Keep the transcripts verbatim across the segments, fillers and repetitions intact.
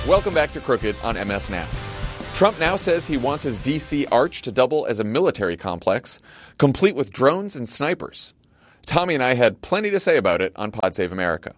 Welcome back to Crooked on M S Now. Trump now says he wants his D C arch to double as a military complex, complete with drones and snipers. Tommy and I had plenty to say about it on Pod Save America.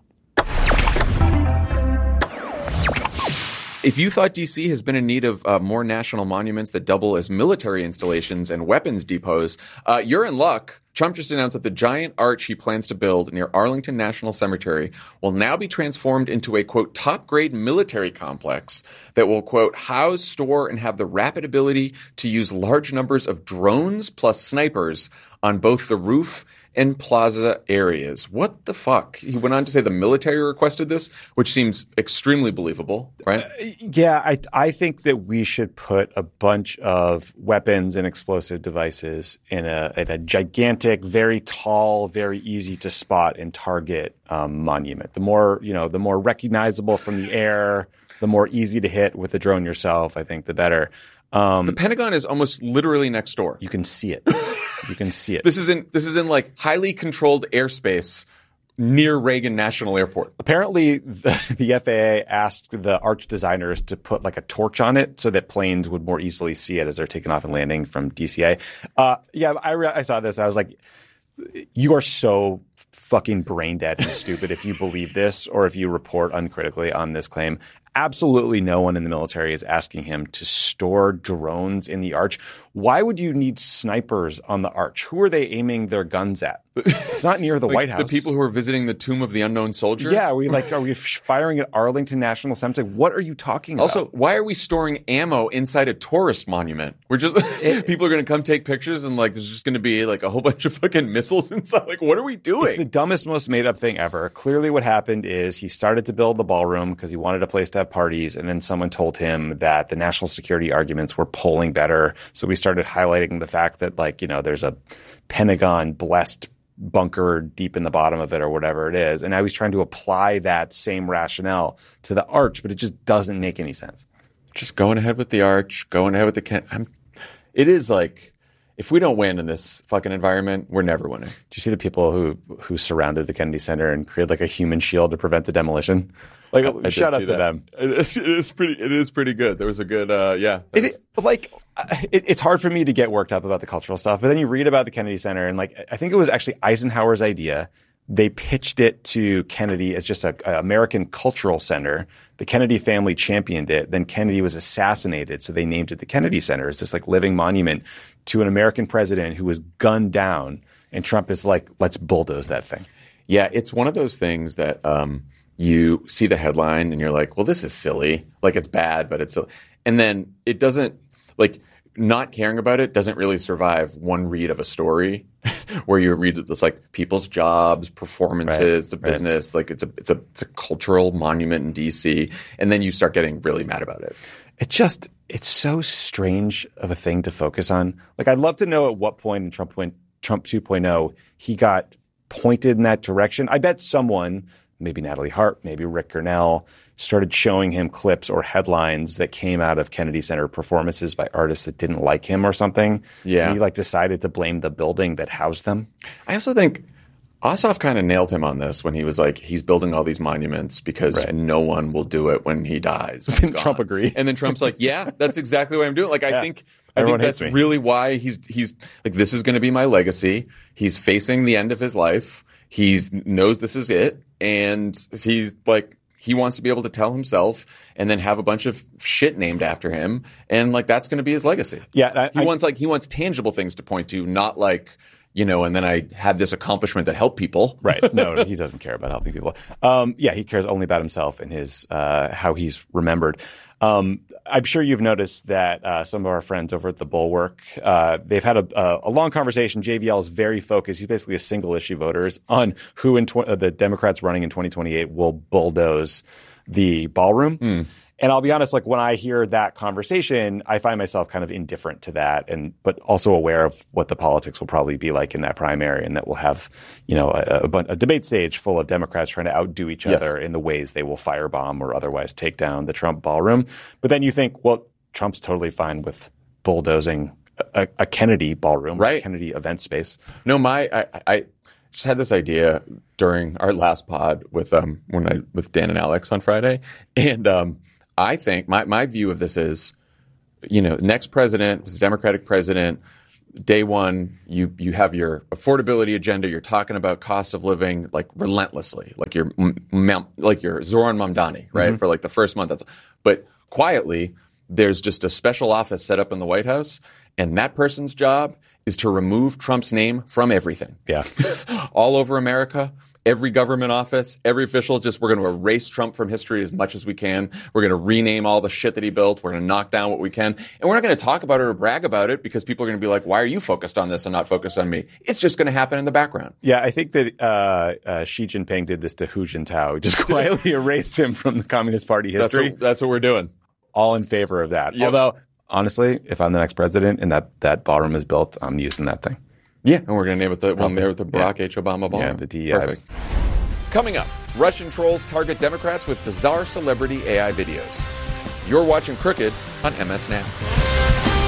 If you thought D C has been in need of uh, more national monuments that double as military installations and weapons depots, uh, you're in luck. Trump just announced that the giant arch he plans to build near Arlington National Cemetery will now be transformed into a, quote, top-grade military complex that will, quote, house, store, and have the rapid ability to use large numbers of drones plus snipers on both the roof and plaza areas. What the fuck? He went on to say the military requested this, which seems extremely believable, right? Uh, yeah, I I think that we should put a bunch of weapons and explosive devices in a in a gigantic, very tall, very easy to spot and target um, monument. The more, you know, the more recognizable from the air, the more easy to hit with the drone yourself, I think the better. Um, the Pentagon is almost literally next door. You can see it. You can see it. This is in this is in like highly controlled airspace near Reagan National Airport. Apparently, the, the F A A asked the arch designers to put like a torch on it so that planes would more easily see it as they're taking off and landing from D C A. Uh, yeah, I, re- I saw this. I was like, you are so fucking brain dead and stupid if you believe this or if you report uncritically on this claim. Absolutely no one in the military is asking him to store drones in the arch. Why would you need snipers on the arch? Who are they aiming their guns at? It's not near the like White House. The people who are visiting the Tomb of the Unknown Soldier? Yeah, are we like are we firing at Arlington National Cemetery? What are you talking about? Also, why are we storing ammo inside a tourist monument? We're just it, people are going to come take pictures and like there's just going to be like a whole bunch of fucking missiles inside. Like, what are we doing? It's the dumbest, most made up thing ever. Clearly, what happened is he started to build the ballroom because he wanted a place to have parties, and then someone told him that the national security arguments were polling better. So we started highlighting the fact that, like, you know, there's a Pentagon blessed bunker deep in the bottom of it or whatever it is. And now he's trying to apply that same rationale to the arch, but it just doesn't make any sense. Just going ahead with the arch, going ahead with the Ken- I'm, it is like, if we don't win in this fucking environment, we're never winning. Do you see the people who who surrounded the Kennedy Center and created like a human shield to prevent the demolition? Like, I, I shout out to that. them. It is, it is pretty. It is pretty good. There was a good, uh, yeah. It is, like, it, it's hard for me to get worked up about the cultural stuff, but then you read about the Kennedy Center, and like, I think it was actually Eisenhower's idea. They pitched it to Kennedy as just an American cultural center. The Kennedy family championed it. Then Kennedy was assassinated, so they named it the Kennedy Center. It's this like living monument to an American president who was gunned down. And Trump is like, let's bulldoze that thing. Yeah, it's one of those things that um, you see the headline and you're like, well, this is silly. Like, it's bad, but it's silly. And then it doesn't, like, not caring about it doesn't really survive one read of a story where you read it's like people's jobs, performances, right, the business. Right. Like it's a it's a it's a cultural monument in D C, and then you start getting really mad about it. It just it's so strange of a thing to focus on. Like, I'd love to know at what point in Trump went Trump two point oh he got pointed in that direction. I bet someone, maybe Natalie Hart, maybe Rick Grenell, started showing him clips or headlines that came out of Kennedy Center performances by artists that didn't like him or something. Yeah. And he like decided to blame the building that housed them. I also think Ossoff kind of nailed him on this when he was like, he's building all these monuments because right. no one will do it when he dies. Didn't Trump agree? And then Trump's like, yeah, that's exactly what I'm doing. Like, yeah. I think I Everyone think that's really why he's he's like, this is going to be my legacy. He's facing the end of his life. He knows this is it. And he's like, he wants to be able to tell himself and then have a bunch of shit named after him. And like, that's going to be his legacy. Yeah. I, he I, wants like, he wants tangible things to point to, not like, you know, and then I had this accomplishment that helped people. Right. No, he doesn't care about helping people. Um, yeah, he cares only about himself and his uh, how he's remembered. Um, I'm sure you've noticed that uh, some of our friends over at the Bulwark, uh, they've had a, a long conversation. J V L is very focused. He's basically a single issue voter on who in tw- uh, the Democrats running in twenty twenty-eight will bulldoze the ballroom. Mm. And I'll be honest, like when I hear that conversation, I find myself kind of indifferent to that, and but also aware of what the politics will probably be like in that primary, and that we'll have, you know, a, a, a debate stage full of Democrats trying to outdo each other yes. in the ways they will firebomb or otherwise take down the Trump ballroom. But then you think, well, Trump's totally fine with bulldozing a, a Kennedy ballroom, right? A Kennedy event space. No, my I, I just had this idea during our last pod with um when I with Dan and Alex on Friday, and um. I think my, my view of this is, you know, next president is a Democratic president. Day one, you you have your affordability agenda. You're talking about cost of living like relentlessly, like you're like you're Zoran Mamdani, right? Mm-hmm. For like the first month. That's, but quietly, there's just a special office set up in the White House, and that person's job is to remove Trump's name from everything. Yeah, all over America. Every government office, every official, just we're going to erase Trump from history as much as we can. We're going to rename all the shit that he built. We're going to knock down what we can. And we're not going to talk about it or brag about it because people are going to be like, why are you focused on this and not focused on me? It's just going to happen in the background. Yeah, I think that uh, uh, Xi Jinping did this to Hu Jintao. Just quietly erased him from the Communist Party history. That's what, that's what we're doing. All in favor of that. Yep. Although, honestly, if I'm the next president and that, that ballroom is built, I'm using that thing. Yeah, and we're going to name it the one there with the Barack yeah. H. Obama ballroom. Yeah, the D E I. Perfect. Coming up, Russian trolls target Democrats with bizarre celebrity A I videos. You're watching Crooked on M S Now.